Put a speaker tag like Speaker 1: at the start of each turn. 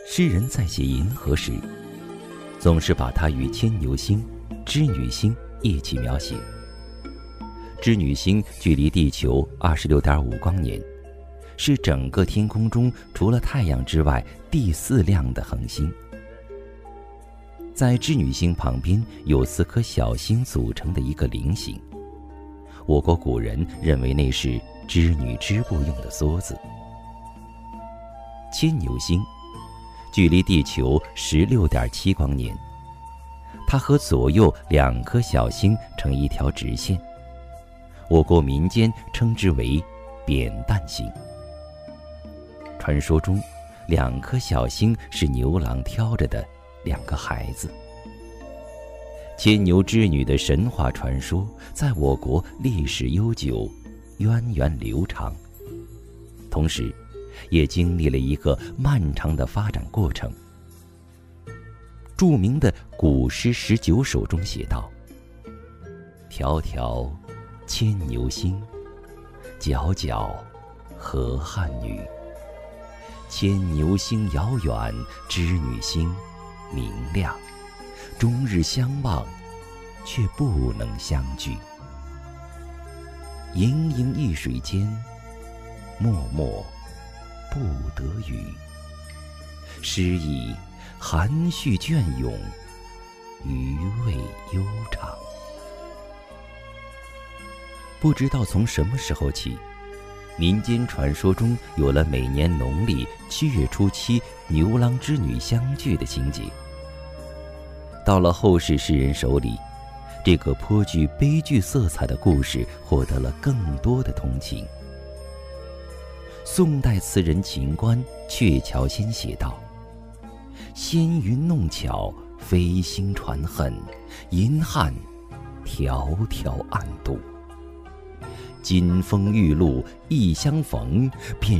Speaker 1: 诗人在写银河时，总是把它与牵牛星、织女星一起描写。织女星距离地球26.5光年，是整个天空中除了太阳之外第4亮的恒星。在织女星旁边有4颗小星组成的一个菱形，我国古人认为那是织女织布用的梭子。牵牛星距离地球16.7光年，它和左右2颗小星成一条直线，我国民间称之为扁担星。传说中2颗小星是牛郎挑着的2个孩子。牵牛织女的神话传说在我国历史悠久，源远流长，同时也经历了一个漫长的发展过程。著名的古诗19首中写道：迢迢牵牛星，皎皎河汉女。牵牛星遥远，织女星明亮，终日相望，却不能相聚。盈盈一水间，脉脉不得语。诗意含蓄隽永，余味悠长。不知道从什么时候起，民间传说中有了每年农历7月初7牛郎织女相聚的情节。到了后世诗人手里，这个颇具悲剧色彩的故事获得了更多的同情。宋代词人秦观《鹊桥仙》写道：纤云弄巧，飞星传恨，银汉迢迢暗度。金风玉露一相逢，便